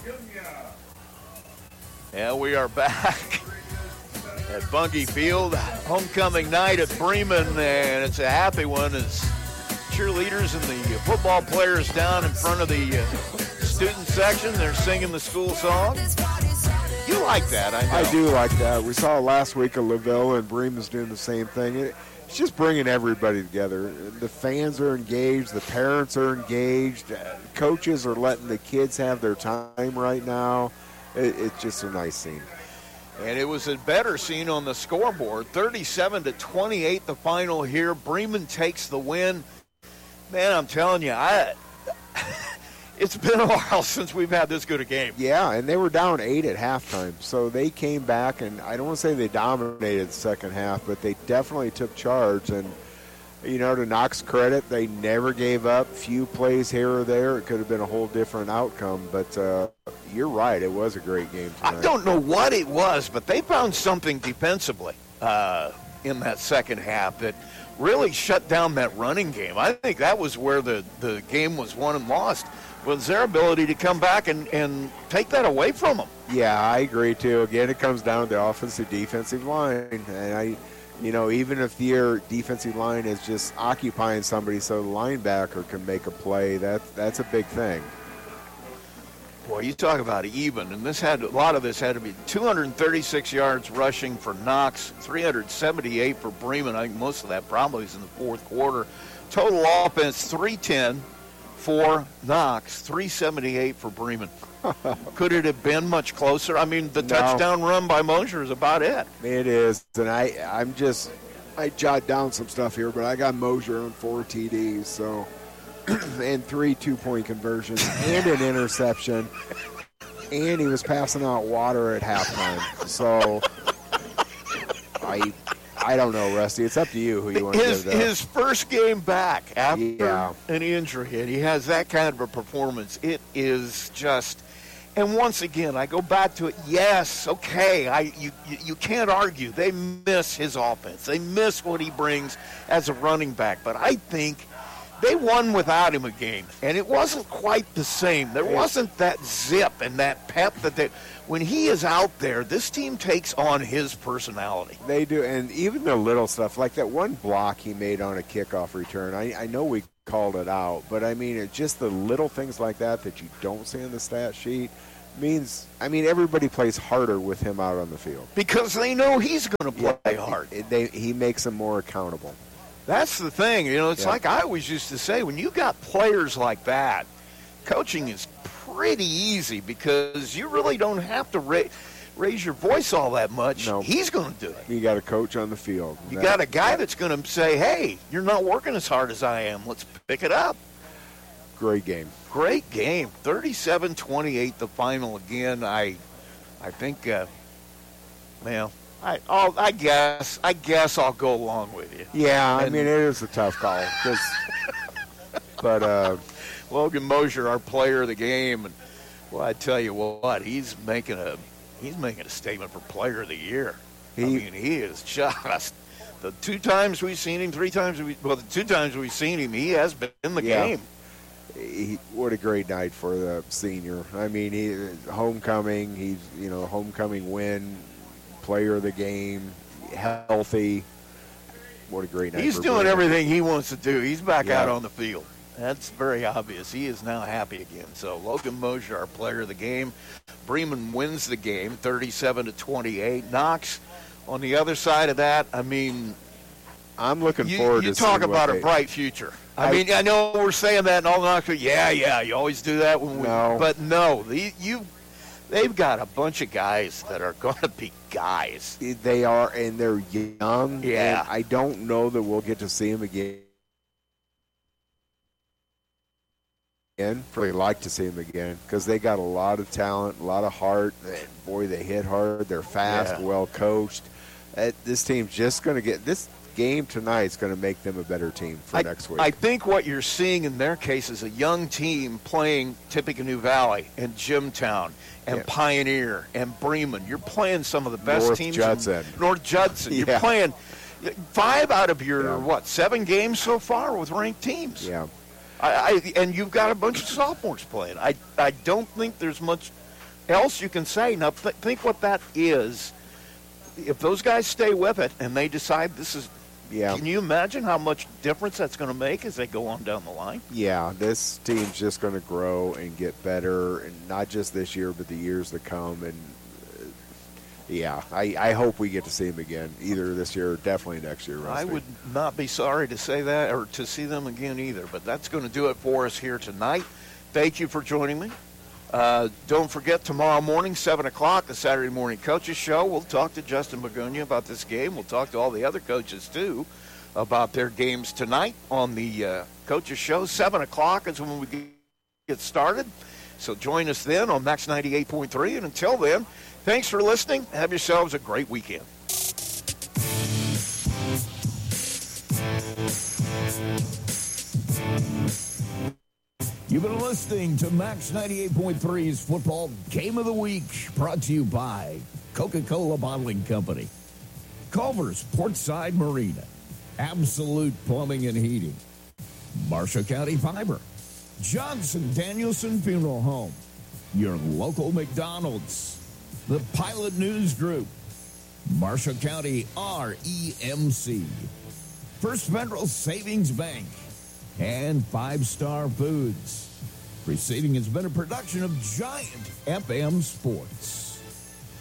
Yeah, we are back at Bunge Field. Homecoming night at Bremen, and it's a happy one as cheerleaders and the football players down in front of the student section. They're singing the school song. You like that, I know. I do like that. We saw last week at LaVille, and Bremen's doing the same thing. It's just bringing everybody together. The fans are engaged. The parents are engaged. Coaches are letting the kids have their time right now. It's just a nice scene. And it was a better scene on the scoreboard. 37-28 the final here. Bremen takes the win. Man, I'm telling you, it's been a while since we've had this good a game. Yeah, and they were down 8 at halftime. So they came back, and I don't want to say they dominated the second half, but they definitely took charge. And, you know, to Knox's credit, they never gave up. Few plays here or there. It could have been a whole different outcome. But you're right. It was a great game tonight. I don't know what it was, but they found something defensively in that second half that really shut down that running game. I think that was where the game was won and lost, was their ability to come back and take that away from them. Yeah, I agree, too. Again, it comes down to offensive defensive line. And even if your defensive line is just occupying somebody so the linebacker can make a play, that's a big thing. Boy, you talk about even, and a lot of this had to be 236 yards rushing for Knox, 378 for Bremen. I think most of that probably is in the fourth quarter. Total offense, 310 for Knox, 378 for Bremen. Could it have been much closer? I mean, the touchdown run by Mosier is about it. It is, and I jot down some stuff here, but I got Mosier on 4 TDs, so and 3 2-point conversions and an interception, and he was passing out water at halftime. So I don't know, Rusty. It's up to you who you want to give that. His first game back after an injury, and he has that kind of a performance. It is just, and once again, I go back to it. Yes, okay, you can't argue. They miss his offense. They miss what he brings as a running back. But I think they won without him a game, and it wasn't quite the same. There wasn't that zip and that pep when he is out there, this team takes on his personality. They do, and even the little stuff, like that one block he made on a kickoff return. I know we called it out, but I mean, it's just the little things like that you don't see in the stat sheet everybody plays harder with him out on the field. Because they know he's going to play hard. He makes them more accountable. That's the thing. It's like I always used to say, when you got players like that, coaching is pretty easy because you really don't have to raise your voice all that much. No. He's going to do it. You got a coach on the field. You got a guy that's going to say, hey, you're not working as hard as I am. Let's pick it up. Great game. Great game. 37-28 the final again. I think, I guess I'll go along with you. Yeah, it is a tough call. But Logan Mosier, our player of the game, and well, I tell you what, he's making a statement for player of the year. He is just the 2 times we've seen him, 3 times the 2 times we've seen him, he has been in the game. What a great night for the senior. Homecoming. He's homecoming win, player of the game, healthy. What a great night. He's doing everything he wants to do. He's back out on the field. That's very obvious. He is now happy again. So Logan Mosier, our player of the game. Bremen wins the game, 37-28. Knox, on the other side of that, I'm looking forward to. You talk about a bright future. I know we're saying that, and all the Knox. Yeah, you always do that but no, they've got a bunch of guys that are going to be guys. They are, and they're young. Yeah, and I don't know that we'll get to see them again. Really like to see them again because they got a lot of talent, a lot of heart. Boy, they hit hard. They're fast, well coached. This team's just going to get this game tonight is going to make them a better team for next week. I think what you're seeing in their case is a young team playing Tippecanoe Valley and Jimtown and Pioneer and Bremen. You're playing some of the best teams. North Judson. You're playing 5 out of your 7 games so far with ranked teams. Yeah. And you've got a bunch of sophomores playing. I don't think there's much else you can say. Now, think what that is. If those guys stay with it and they decide this is, can you imagine how much difference that's going to make as they go on down the line? Yeah, this team's just going to grow and get better, and not just this year, but the years to come. And I hope we get to see them again, either this year or definitely next year. Rusty. I would not be sorry to say that or to see them again either, but that's going to do it for us here tonight. Thank you for joining me. Don't forget, tomorrow morning, 7 o'clock, the Saturday Morning Coaches Show. We'll talk to Justin Begonia about this game. We'll talk to all the other coaches, too, about their games tonight on the Coaches Show. 7 o'clock is when we get started. So join us then on Max 98.3. And until then, thanks for listening. Have yourselves a great weekend. You've been listening to Max 98.3's Football Game of the Week, brought to you by Coca-Cola Bottling Company, Culver's Portside Marina, Absolute Plumbing and Heating, Marshall County Fiber, Johnson Danielson Funeral Home, your local McDonald's, the Pilot News Group, Marshall County REMC, First Federal Savings Bank, and 5 Star Foods. Preceding has been a production of Giant FM Sports.